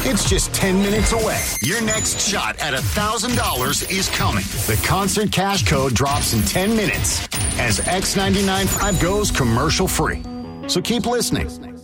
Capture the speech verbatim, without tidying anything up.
It's just ten minutes away. Your next shot at one thousand dollars is coming. The concert cash code drops in ten minutes as X ninety-nine point five goes commercial free. So keep listening.